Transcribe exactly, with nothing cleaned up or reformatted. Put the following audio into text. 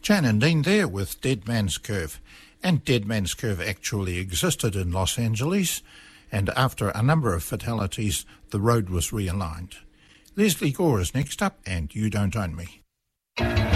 Jan and Dean there with Dead Man's Curve. And Dead Man's Curve actually existed in Los Angeles, and after a number of fatalities, the road was realigned. Leslie Gore is next up, and You Don't Own Me.